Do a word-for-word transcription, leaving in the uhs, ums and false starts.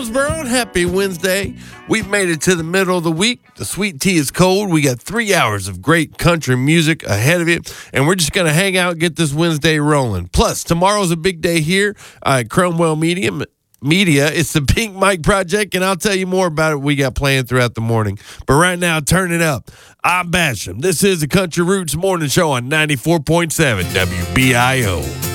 Jonesboro. Happy Wednesday. We've made it to the middle of the week. The sweet tea is cold. We got three hours of great country music ahead of it, and we're just going to hang out and get this Wednesday rolling. Plus, tomorrow's a big day here at Cromwell Media. Media. It's the Pink Mike Project, and I'll tell you more about it we got planned throughout the morning. But right now, turn it up. I'm Basham. This is the Country Roots Morning Show on ninety-four point seven W B I O.